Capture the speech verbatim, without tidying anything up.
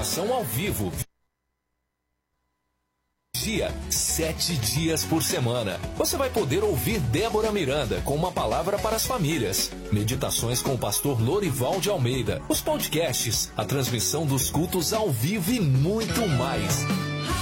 oração ao vivo. Dia, sete dias por semana. Você vai poder ouvir Débora Miranda com uma palavra para as famílias. Meditações com o pastor Lorival de Almeida. Os podcasts, a transmissão dos cultos ao vivo e muito mais.